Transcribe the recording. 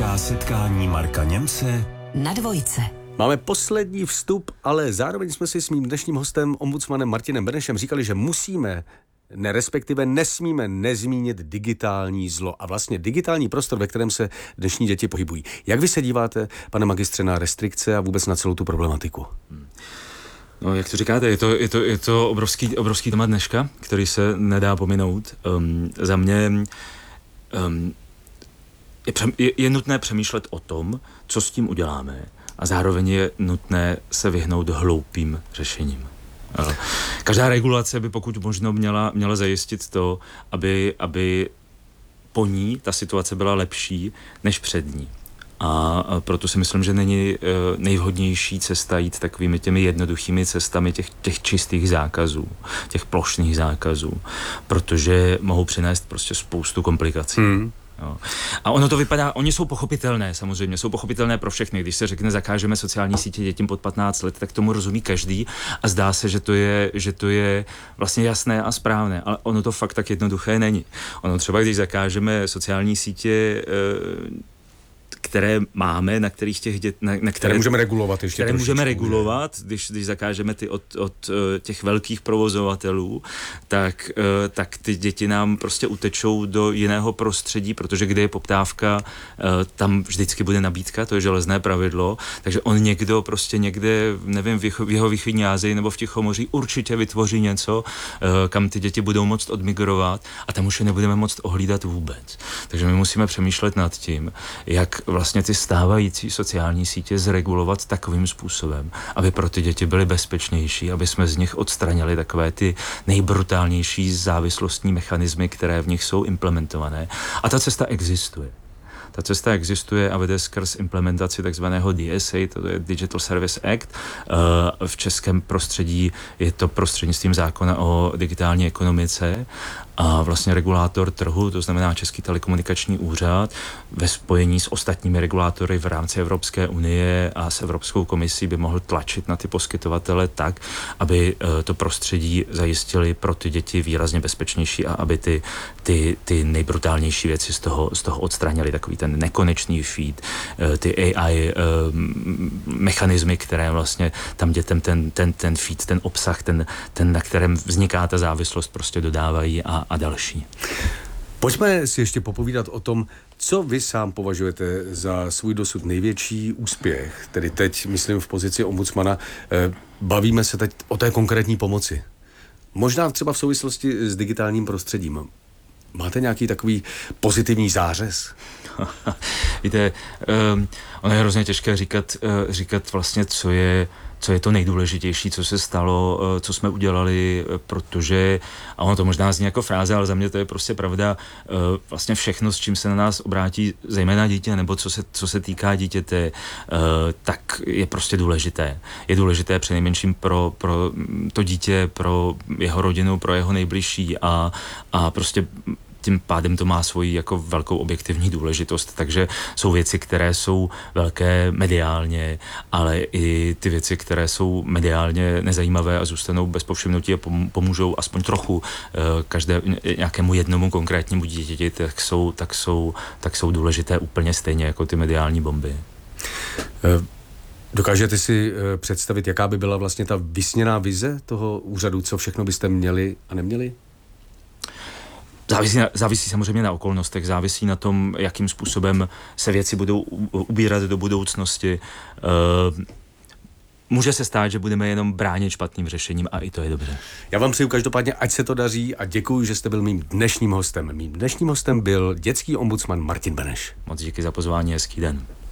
Politická setkání Marka Němce na Dvojce. Máme poslední vstup, ale zároveň jsme si s mým dnešním hostem, ombudsmanem Martinem Benešem, říkali, že musíme, respektive nesmíme nezmínit digitální zlo a vlastně digitální prostor, ve kterém se dnešní děti pohybují. Jak vy se díváte, pane magistře, na restrikce a vůbec na celou tu problematiku? No, jak to říkáte, je to obrovský téma dneška, který se nedá pominout. Za mě je nutné přemýšlet o tom, co s tím uděláme, a zároveň je nutné se vyhnout hloupým řešením. Každá regulace by pokud možno měla zajistit to, aby po ní ta situace byla lepší než před ní. A proto si myslím, že není nejvhodnější cesta jít takovými těmi jednoduchými cestami těch čistých zákazů, těch plošných zákazů, protože mohou přinést prostě spoustu komplikací. Jo. A ono to vypadá, oni jsou pochopitelné samozřejmě, jsou pochopitelné pro všechny. Když se řekne, zakážeme sociální sítě dětím pod 15 let, tak tomu rozumí každý a zdá se, že to je vlastně jasné a správné, ale ono to fakt tak jednoduché není. Ono třeba, když zakážeme sociální sítě, které máme, na kterých které můžeme regulovat ještě. Které můžeme regulovat, když zakážeme ty od těch velkých provozovatelů, tak ty děti nám prostě utečou do jiného prostředí, protože kde je poptávka, tam vždycky bude nabídka, to je železné pravidlo, takže on někde, nevím, v jeho východní Asii nebo v Tichomoří určitě vytvoří něco, kam ty děti budou moct odmigrovat a tam už je nebudeme moct ohlídat vůbec. Takže my musíme přemýšlet nad tím, jak vlastně ty stávající sociální sítě zregulovat takovým způsobem, aby pro ty děti byly bezpečnější, aby jsme z nich odstranili takové ty nejbrutálnější závislostní mechanismy, které v nich jsou implementované. A ta cesta existuje. Ta cesta existuje a vede skrz implementaci takzvaného DSA, to je Digital Service Act. V českém prostředí je to prostřednictvím zákona o digitální ekonomice a vlastně regulátor trhu, to znamená Český telekomunikační úřad, ve spojení s ostatními regulátory v rámci Evropské unie a s Evropskou komisí by mohl tlačit na ty poskytovatele tak, aby to prostředí zajistili pro ty děti výrazně bezpečnější a aby ty nejbrutálnější věci z toho odstranili, takový ten nekonečný feed, ty AI mechanismy, které vlastně tam dětem ten feed, ten obsah, ten na kterém vzniká ta závislost, prostě dodávají a další. Pojďme si ještě popovídat o tom, co vy sám považujete za svůj dosud největší úspěch, tedy teď, myslím, v pozici ombudsmana. Bavíme se teď o té konkrétní pomoci. Možná třeba v souvislosti s digitálním prostředím. Máte nějaký takový pozitivní zářez? Víte, ono je hrozně těžké říkat vlastně, co je to nejdůležitější, co se stalo, co jsme udělali, protože, a ono to možná zní jako fráze, ale za mě to je prostě pravda, vlastně všechno, s čím se na nás obrátí zejména dítě, nebo co se týká dítěte, tak je prostě důležité. Je důležité přinejmenším pro to dítě, pro jeho rodinu, pro jeho nejbližší a prostě tím pádem to má svoji jako velkou objektivní důležitost, takže jsou věci, které jsou velké mediálně, ale i ty věci, které jsou mediálně nezajímavé a zůstanou bez povšimnutí a pomůžou aspoň trochu nějakému jednomu konkrétnímu dítěti, tak jsou důležité úplně stejně jako ty mediální bomby. Dokážete si představit, jaká by byla vlastně ta vysněná vize toho úřadu, co všechno byste měli a neměli? Závisí samozřejmě na okolnostech, závisí na tom, jakým způsobem se věci budou ubírat do budoucnosti. Může se stát, že budeme jenom bránit špatným řešením a i to je dobře. Já vám přeju každopádně, ať se to daří a děkuji, že jste byl mým dnešním hostem. Mým dnešním hostem byl dětský ombudsman Martin Beneš. Moc díky za pozvání, hezký den.